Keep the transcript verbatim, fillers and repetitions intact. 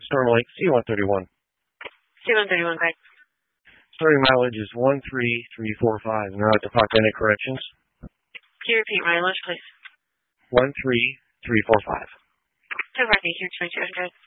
Storm Lake, C one thirty-one. C one thirty-one, correct. Starting mileage is one three three four five. And they're out to Pocono Corrections. Can you repeat mileage, please? one three three four five. So far, thank you, twenty-two hundred.